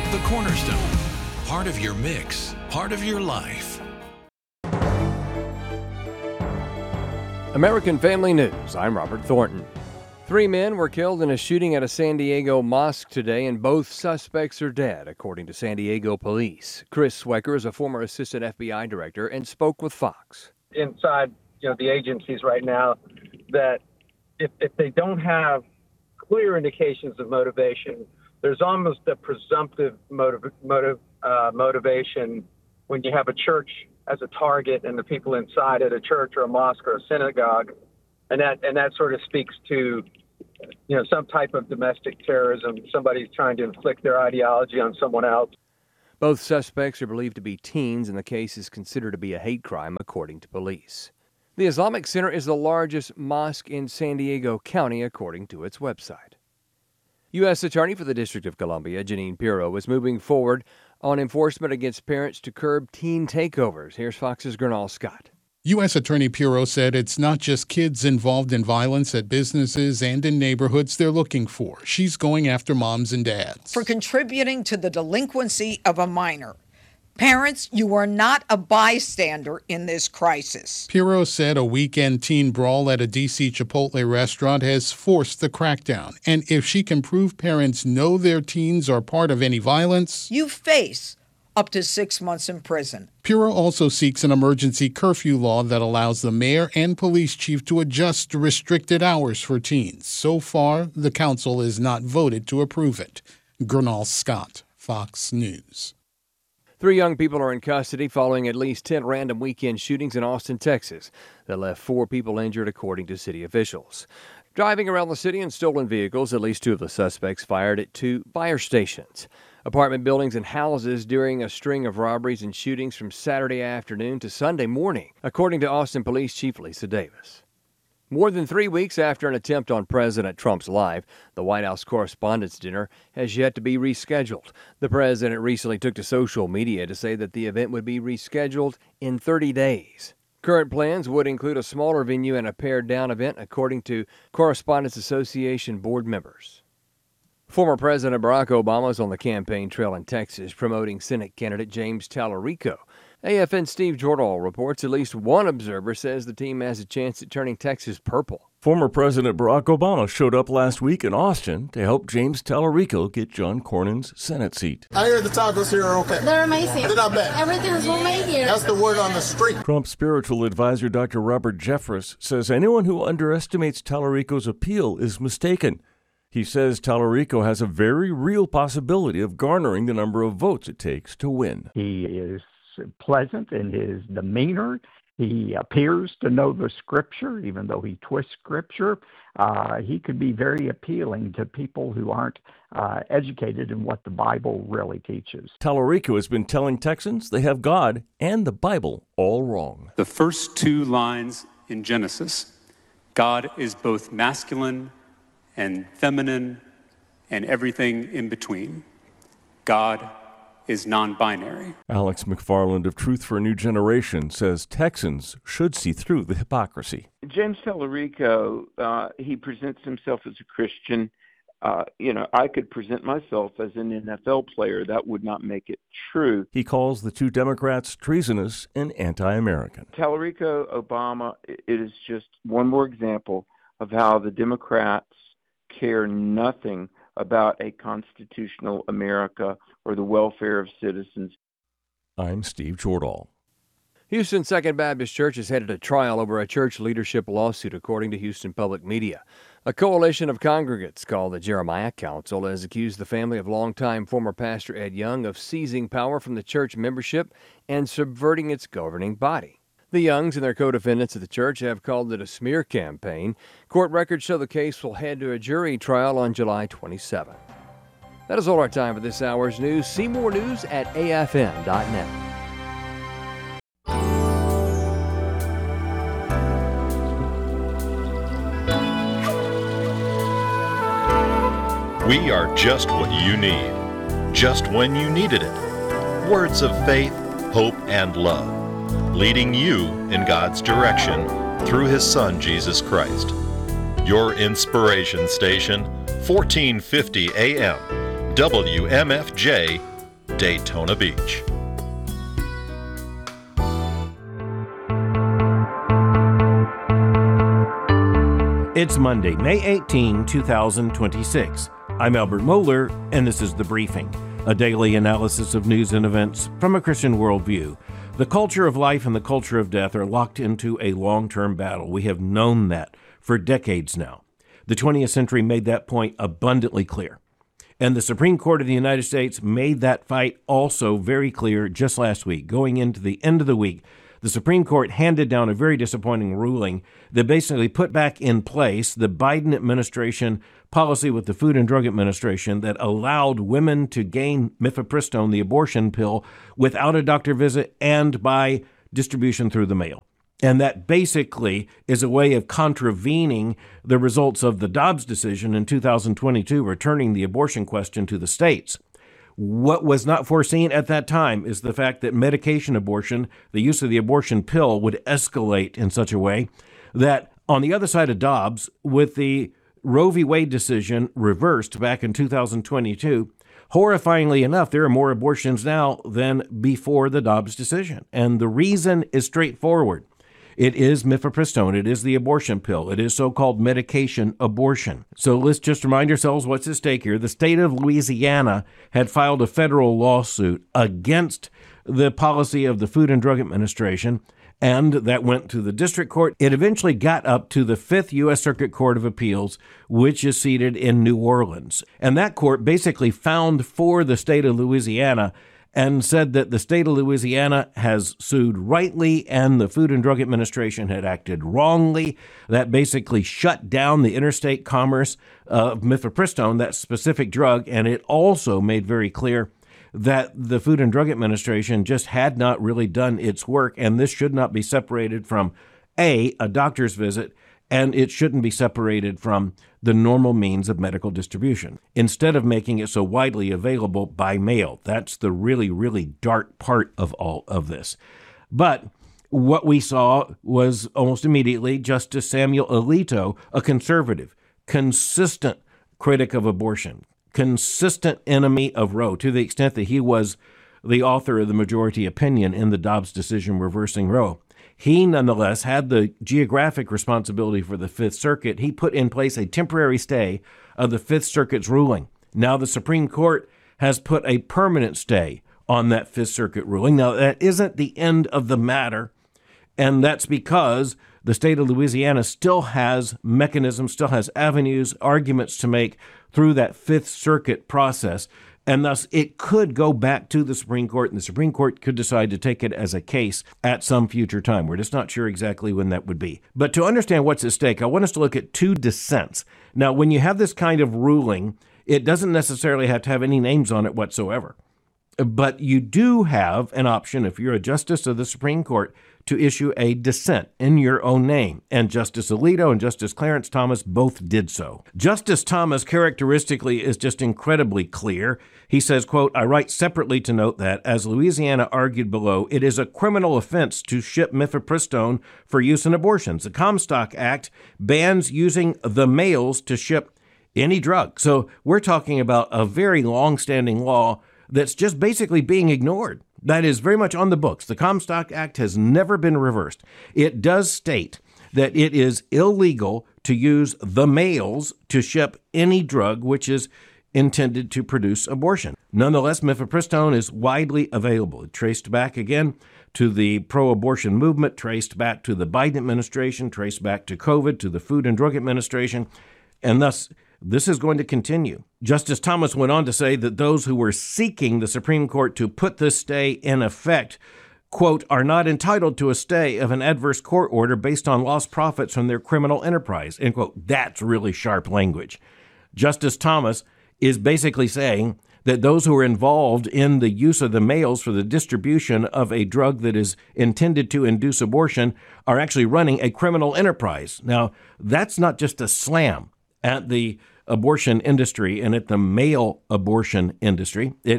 The Cornerstone. Part of your mix, part of your life. American Family News, I'm Robert Thornton. 3 men were killed in a shooting at a San Diego mosque today, and both suspects are dead, according to San Diego police. Chris Swecker is a former assistant FBI director and spoke with Fox. Inside, the agencies right now, that if they don't have clear indications of motivation, there's almost a presumptive motivation when you have a church as a target and the people inside at a church or a mosque or a synagogue, and that sort of speaks to some type of domestic terrorism. Somebody's trying to inflict their ideology on someone else. Both suspects are believed to be teens, and the case is considered to be a hate crime, according to police. The Islamic Center is the largest mosque in San Diego County, according to its website. U.S. Attorney for the District of Columbia, Jeanine Pirro, is moving forward on enforcement against parents to curb teen takeovers. Here's Fox's Gernal Scott. U.S. Attorney Pirro said it's not just kids involved in violence at businesses and in neighborhoods they're looking for. She's going after moms and dads. For contributing to the delinquency of a minor. Parents, you are not a bystander in this crisis. Pirro said a weekend teen brawl at a D.C. Chipotle restaurant has forced the crackdown. And if she can prove parents know their teens are part of any violence, you face up to 6 months in prison. Pirro also seeks an emergency curfew law that allows the mayor and police chief to adjust restricted hours for teens. So far, the council has not voted to approve it. Gernal Scott, Fox News. 3 young people are in custody following at least 10 random weekend shootings in Austin, Texas, that left 4 people injured, according to city officials. Driving around the city in stolen vehicles, at least 2 of the suspects fired at 2 fire stations, apartment buildings, and houses during a string of robberies and shootings from Saturday afternoon to Sunday morning, according to Austin Police Chief Lisa Davis. More than 3 weeks after an attempt on President Trump's life, the White House Correspondents' Dinner has yet to be rescheduled. The president recently took to social media to say that the event would be rescheduled in 30 days. Current plans would include a smaller venue and a pared-down event, according to Correspondents Association board members. Former President Barack Obama is on the campaign trail in Texas, promoting Senate candidate James Tallarico. AFN Steve Jordahl reports at least one observer says the team has a chance at turning Texas purple. Former President Barack Obama showed up last week in Austin to help James Tallarico get John Cornyn's Senate seat. I hear the tacos here are okay. They're amazing. They're not bad. Everything is homemade here. That's the word on the street. Trump's spiritual advisor, Dr. Robert Jeffress, says anyone who underestimates Tallarico's appeal is mistaken. He says Tallarico has a very real possibility of garnering the number of votes it takes to win. He is pleasant in his demeanor. He appears to know the scripture, even though he twists scripture. He could be very appealing to people who aren't educated in what the Bible really teaches. Tallarico has been telling Texans they have God and the Bible all wrong. The first 2 lines in Genesis, God is both masculine and feminine and everything in between. God is non-binary. Alex McFarland of Truth for a New Generation says Texans should see through the hypocrisy. James Tallarico, he presents himself as a Christian. I could present myself as an NFL player. That would not make it true. He calls the 2 Democrats treasonous and anti-American. Tallarico, Obama, it is just one more example of how the Democrats care nothing about a constitutional America or the welfare of citizens. I'm Steve Jordahl. Houston Second Baptist Church is headed to trial over a church leadership lawsuit, according to Houston Public Media. A coalition of congregants called the Jeremiah Council has accused the family of longtime former pastor Ed Young of seizing power from the church membership and subverting its governing body. The Youngs and their co-defendants at the church have called it a smear campaign. Court records show the case will head to a jury trial on July 27. That is all our time for this hour's news. See more news at afn.net. We are just what you need, just when you needed it. Words of faith, hope, and love, leading you in God's direction through His Son, Jesus Christ. Your inspiration station, 1450 AM, WMFJ, Daytona Beach. It's Monday, May 18, 2026. I'm Albert Mohler, and this is The Briefing, a daily analysis of news and events from a Christian worldview. The culture of life and the culture of death are locked into a long-term battle. We have known that for decades now. The 20th century made that point abundantly clear. And the Supreme Court of the United States made that fight also very clear just last week. Going into the end of the week, the Supreme Court handed down a very disappointing ruling that basically put back in place the Biden administration policy with the Food and Drug Administration that allowed women to gain mifepristone, the abortion pill, without a doctor visit and by distribution through the mail. And that basically is a way of contravening the results of the Dobbs decision in 2022, returning the abortion question to the states. What was not foreseen at that time is the fact that medication abortion, the use of the abortion pill, would escalate in such a way that on the other side of Dobbs, with the Roe v. Wade decision reversed back in 2022, horrifyingly enough, there are more abortions now than before the Dobbs decision. And the reason is straightforward. It is mifepristone. It is the abortion pill. It is so-called medication abortion. So let's just remind ourselves what's at stake here. The state of Louisiana had filed a federal lawsuit against the policy of the Food and Drug Administration, and that went to the district court. It eventually got up to the 5th U.S. Circuit Court of Appeals, which is seated in New Orleans. And that court basically found for the state of Louisiana and said that the state of Louisiana has sued rightly and the Food and Drug Administration had acted wrongly. That basically shut down the interstate commerce of mifepristone, that specific drug, and it also made very clear that the Food and Drug Administration just had not really done its work, and this should not be separated from a doctor's visit, and it shouldn't be separated from the normal means of medical distribution, instead of making it so widely available by mail. That's the really, really dark part of all of this. But what we saw was almost immediately Justice Samuel Alito, a conservative, consistent critic of abortion, consistent enemy of Roe, to the extent that he was the author of the majority opinion in the Dobbs decision reversing Roe. He nonetheless had the geographic responsibility for the Fifth Circuit. He put in place a temporary stay of the Fifth Circuit's ruling. Now the Supreme Court has put a permanent stay on that Fifth Circuit ruling. Now that isn't the end of the matter, and that's because the state of Louisiana still has mechanisms, still has avenues, arguments to make through that Fifth Circuit process. And thus, it could go back to the Supreme Court, and the Supreme Court could decide to take it as a case at some future time. We're just not sure exactly when that would be. But to understand what's at stake, I want us to look at two dissents. Now, when you have this kind of ruling, it doesn't necessarily have to have any names on it whatsoever. But you do have an option, if you're a justice of the Supreme Court, to issue a dissent in your own name. And Justice Alito and Justice Clarence Thomas both did so. Justice Thomas characteristically is just incredibly clear. He says, quote, "I write separately to note that, as Louisiana argued below, it is a criminal offense to ship mifepristone for use in abortions. The Comstock Act bans using the mails to ship any drug." So we're talking about a very long-standing law that's just basically being ignored. That is very much on the books. The Comstock Act has never been reversed. It does state that it is illegal to use the mails to ship any drug which is intended to produce abortion. Nonetheless, mifepristone is widely available. It traced back again to the pro-abortion movement, traced back to the Biden administration, traced back to COVID, to the Food and Drug Administration, and thus this is going to continue. Justice Thomas went on to say that those who were seeking the Supreme Court to put this stay in effect, quote, "are not entitled to a stay of an adverse court order based on lost profits from their criminal enterprise," end quote. That's really sharp language. Justice Thomas is basically saying that those who are involved in the use of the mails for the distribution of a drug that is intended to induce abortion are actually running a criminal enterprise. Now, that's not just a slam at the abortion industry and at the male abortion industry. It is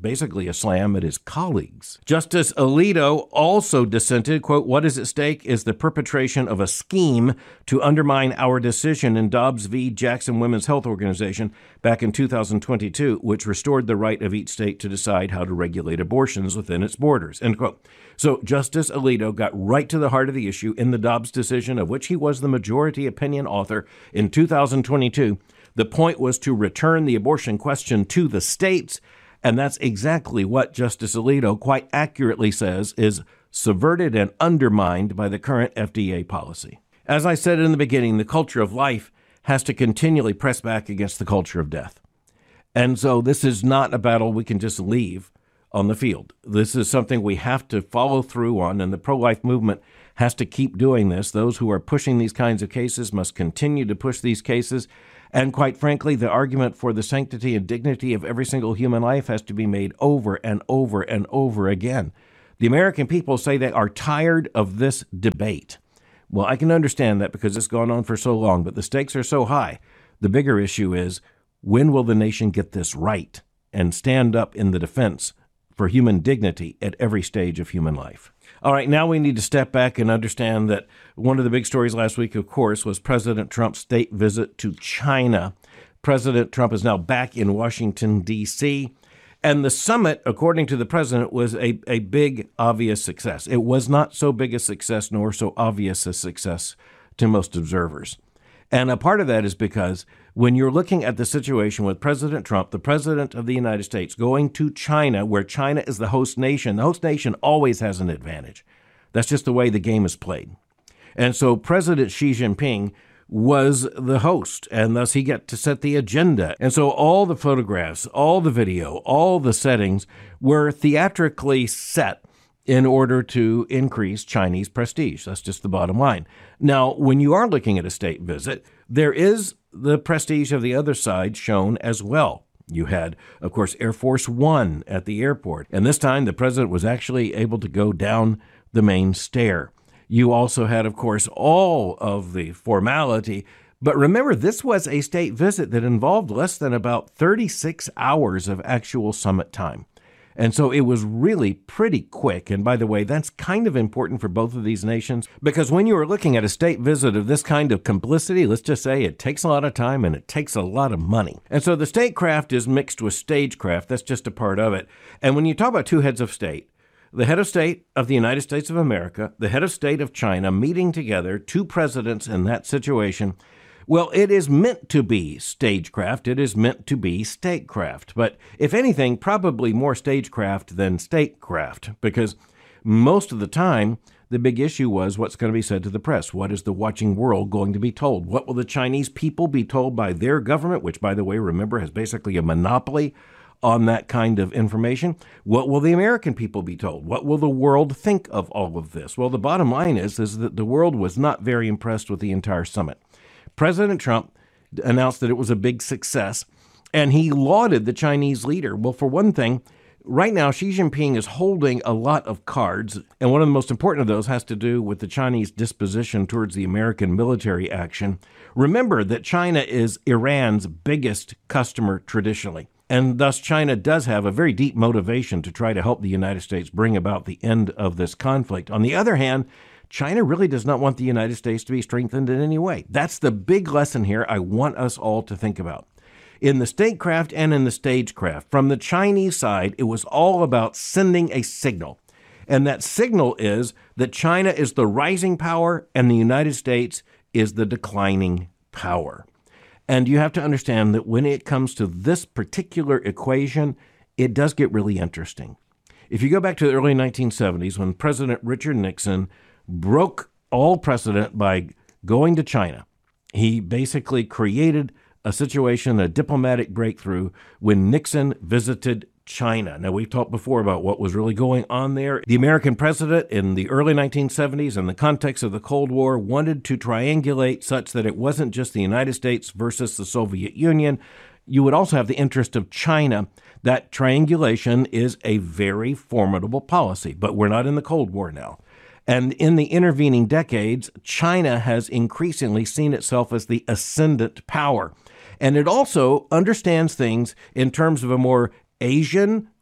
basically a slam at his colleagues. Justice Alito also dissented, quote, "What is at stake is the perpetration of a scheme to undermine our decision in Dobbs v. Jackson Women's Health Organization back in 2022, which restored the right of each state to decide how to regulate abortions within its borders," end quote. So Justice Alito got right to the heart of the issue in the Dobbs decision, of which he was the majority opinion author in 2022. The point was to return the abortion question to the states, and that's exactly what Justice Alito quite accurately says is subverted and undermined by the current FDA policy. As I said in the beginning, the culture of life has to continually press back against the culture of death. And so this is not a battle we can just leave on the field. This is something we have to follow through on, and the pro-life movement has to keep doing this. Those who are pushing these kinds of cases must continue to push these cases. And quite frankly, the argument for the sanctity and dignity of every single human life has to be made over and over and over again. The American people say they are tired of this debate. Well, I can understand that because it's gone on for so long, but the stakes are so high. The bigger issue is, when will the nation get this right and stand up in the defense for human dignity at every stage of human life? All right, now we need to step back and understand that one of the big stories last week, of course, was President Trump's state visit to China. President Trump is now back in Washington, D.C., and the summit, according to the president, was a big, obvious success. It was not so big a success nor so obvious a success to most observers. And a part of that is because when you're looking at the situation with President Trump, the president of the United States, going to China, where China is the host nation always has an advantage. That's just the way the game is played. And so President Xi Jinping was the host, and thus he got to set the agenda. And so all the photographs, all the video, all the settings were theatrically set in order to increase Chinese prestige. That's just the bottom line. Now, when you are looking at a state visit, there is the prestige of the other side shown as well. You had, of course, Air Force One at the airport, and this time the president was actually able to go down the main stair. You also had, of course, all of the formality. But remember, this was a state visit that involved less than about 36 hours of actual summit time. And so it was really pretty quick. And by the way, that's kind of important for both of these nations, because when you are looking at a state visit of this kind of complicity, let's just say it takes a lot of time and it takes a lot of money. And so the statecraft is mixed with stagecraft. That's just a part of it. And when you talk about two heads of state, the head of state of the United States of America, the head of state of China, meeting together, two presidents in that situation, well, it is meant to be stagecraft. It is meant to be statecraft. But if anything, probably more stagecraft than statecraft, because most of the time, the big issue was what's going to be said to the press. What is the watching world going to be told? What will the Chinese people be told by their government, which, by the way, remember, has basically a monopoly on that kind of information? What will the American people be told? What will the world think of all of this? Well, the bottom line is that the world was not very impressed with the entire summit. President Trump announced that it was a big success, and he lauded the Chinese leader. Well, for one thing, right now, Xi Jinping is holding a lot of cards, and one of the most important of those has to do with the Chinese disposition towards the American military action. Remember that China is Iran's biggest customer traditionally, and thus China does have a very deep motivation to try to help the United States bring about the end of this conflict. On the other hand, China really does not want the United States to be strengthened in any way. That's the big lesson here I want us all to think about. In the statecraft and in the stagecraft, from the Chinese side, it was all about sending a signal. And that signal is that China is the rising power and the United States is the declining power. And you have to understand that when it comes to this particular equation, it does get really interesting. If you go back to the early 1970s, when President Richard Nixon broke all precedent by going to China, he basically created a situation, a diplomatic breakthrough, when Nixon visited China. Now, we've talked before about what was really going on there. The American president in the early 1970s, in the context of the Cold War, wanted to triangulate such that it wasn't just the United States versus the Soviet Union. You would also have the interest of China. That triangulation is a very formidable policy, but we're not in the Cold War now. And in the intervening decades, China has increasingly seen itself as the ascendant power. And it also understands things in terms of a more Asian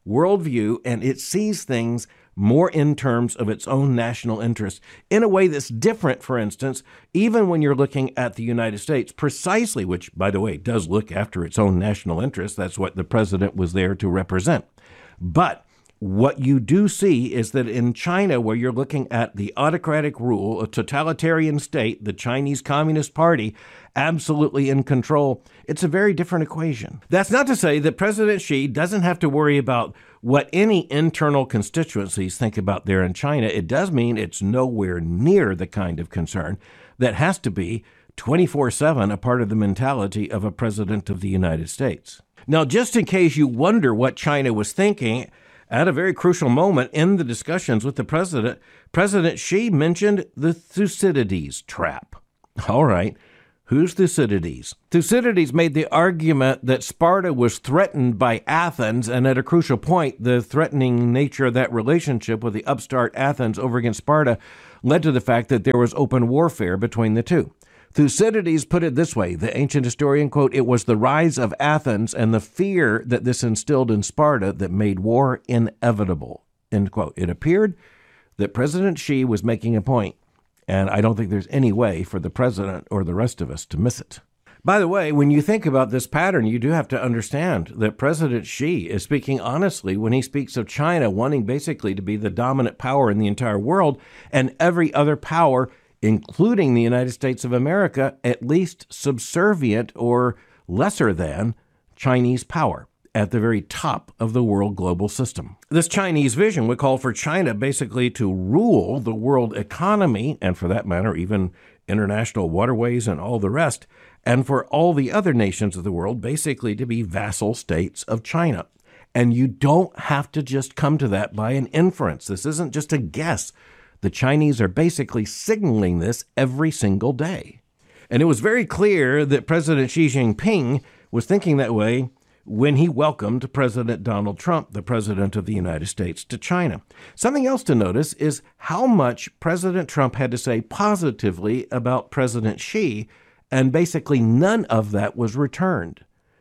worldview, and it sees things more in terms of its own national interests in a way that's different, for instance, even when you're looking at the United States, precisely, which, by the way, does look after its own national interests. That's what the president was there to represent. But what you do see is that in China, where you're looking at the autocratic rule, a totalitarian state, the Chinese Communist Party absolutely in control, it's a very different equation. That's not to say that President Xi doesn't have to worry about what any internal constituencies think about there in China. It does mean it's nowhere near the kind of concern that has to be 24/7 a part of the mentality of a president of the United States. Now, just in case you wonder what China was thinking, at a very crucial moment in the discussions with the president, President Xi mentioned the Thucydides trap. All right, who's Thucydides? Thucydides made the argument that Sparta was threatened by Athens, and at a crucial point, the threatening nature of that relationship with the upstart Athens over against Sparta led to the fact that there was open warfare between the two. Thucydides put it this way, the ancient historian, quote, "It was the rise of Athens and the fear that this instilled in Sparta that made war inevitable," end quote. It appeared that President Xi was making a point, and I don't think there's any way for the president or the rest of us to miss it. By the way, when you think about this pattern, you do have to understand that President Xi is speaking honestly when he speaks of China wanting basically to be the dominant power in the entire world, and every other power, including the United States of America, at least subservient or lesser than Chinese power at the very top of the world global system. This Chinese vision would call for China basically to rule the world economy, and for that matter, even international waterways and all the rest, and for all the other nations of the world basically to be vassal states of China. And you don't have to just come to that by an inference. This isn't just a guess. The Chinese are basically signaling this every single day. And it was very clear that President Xi Jinping was thinking that way when he welcomed President Donald Trump, the president of the United States, to China. Something else to notice is how much President Trump had to say positively about President Xi, and basically none of that was returned.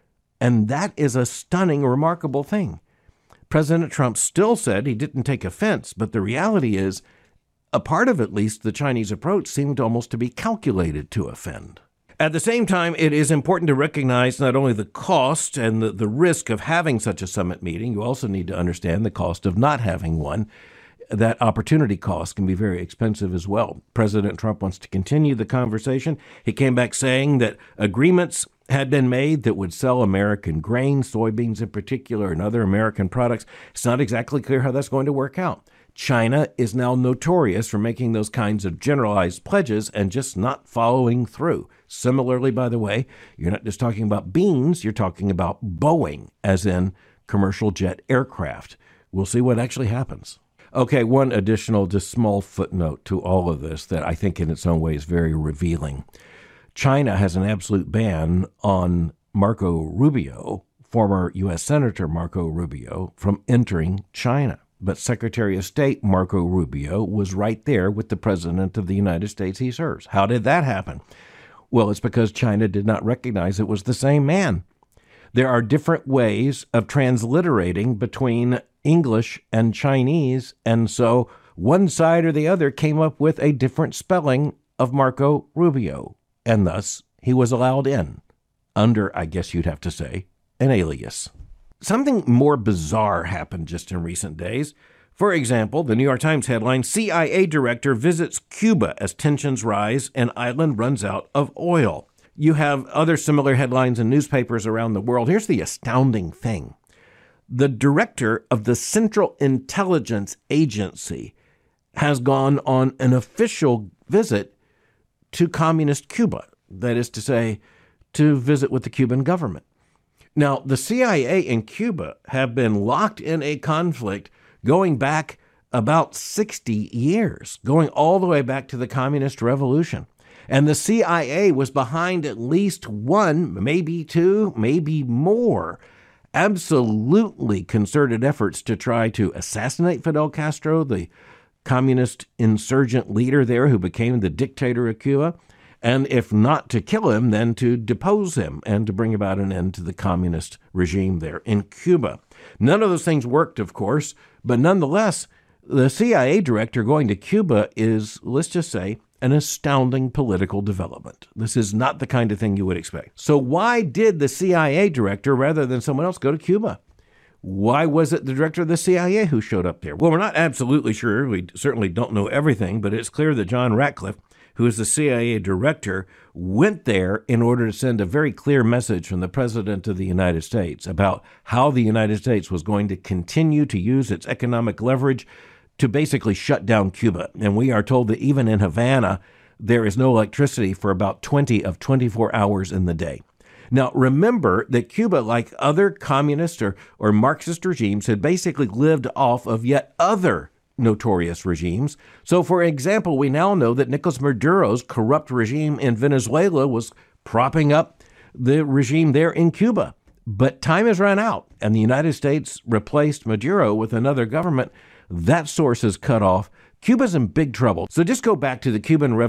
And that is a stunning, remarkable thing. President Trump still said he didn't take offense, but the reality is, a part of at least the Chinese approach seemed almost to be calculated to offend. At the same time, it is important to recognize not only the cost and the risk of having such a summit meeting, you also need to understand the cost of not having one. That opportunity cost can be very expensive as well. President Trump wants to continue the conversation. He came back saying that agreements had been made that would sell American grain, soybeans in particular, and other American products. It's not exactly clear how that's going to work out. China is now notorious for making those kinds of generalized pledges and just not following through. Similarly, by the way, you're not just talking about beans, you're talking about Boeing, as in commercial jet aircraft. We'll see what actually happens. Okay, one additional, just small footnote to all of this that I think in its own way is very revealing. China has an absolute ban on Marco Rubio, former U.S. Senator Marco Rubio, from entering China. But Secretary of State Marco Rubio was right there with the President of the United States he serves. How did that happen? Well, it's because China did not recognize it was the same man. There are different ways of transliterating between English and Chinese, and so one side or the other came up with a different spelling of Marco Rubio, and thus he was allowed in, under, I guess you'd have to say, an alias. Something more bizarre happened just in recent days. For example, the New York Times headline, CIA director visits Cuba as tensions rise and island runs out of oil. You have other similar headlines in newspapers around the world. Here's the astounding thing. The director of the Central Intelligence Agency has gone on an official visit to communist Cuba. That is to say, to visit with the Cuban government. Now, the CIA and Cuba have been locked in a conflict going back about 60 years, going all the way back to the Communist Revolution. And the CIA was behind at least one, maybe two, maybe more, absolutely concerted efforts to try to assassinate Fidel Castro, the communist insurgent leader there who became the dictator of Cuba. And if not to kill him, then to depose him and to bring about an end to the communist regime there in Cuba. None of those things worked, of course, but nonetheless, the CIA director going to Cuba is, let's just say, an astounding political development. This is not the kind of thing you would expect. So why did the CIA director, rather than someone else, go to Cuba? Why was it the director of the CIA who showed up there? Well, we're not absolutely sure. We certainly don't know everything, but it's clear that John Ratcliffe, who is the CIA director, went there in order to send a very clear message from the President of the United States about how the United States was going to continue to use its economic leverage to basically shut down Cuba. And we are told that even in Havana, there is no electricity for about 20 of 24 hours in the day. Now, remember that Cuba, like other communist or Marxist regimes, had basically lived off of yet other notorious regimes. So, for example, we now know that Nicolas Maduro's corrupt regime in Venezuela was propping up the regime there in Cuba. But time has run out, and the United States replaced Maduro with another government. That source is cut off. Cuba's in big trouble. So just go back to the Cuban Revolution.